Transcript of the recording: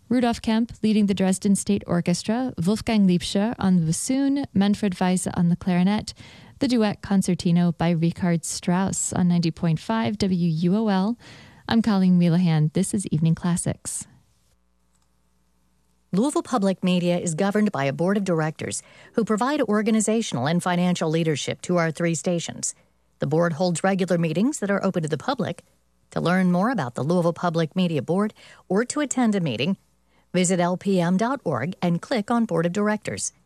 Rudolf Kemp leading the Dresden State Orchestra, Wolfgang Liebscher on the bassoon, Manfred Weise on the clarinet, the duet concertino by Richard Strauss on 90.5 WUOL. I'm Colleen Wheelahan. This is Evening Classics. Louisville Public Media is governed by a board of directors who provide organizational and financial leadership to our 3 stations. The board holds regular meetings that are open to the public. To learn more about the Louisville Public Media Board or to attend a meeting, visit lpm.org and click on Board of Directors.